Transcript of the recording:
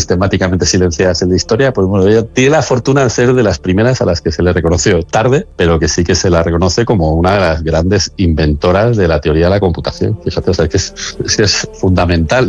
sistemáticamente silenciadas en la historia, pues bueno, ella tiene la fortuna de ser de las primeras a las que se le reconoció tarde, pero que sí que se la reconoce como una de las grandes inventoras de la teoría de la computación. Fíjate, o sea, que es fundamental.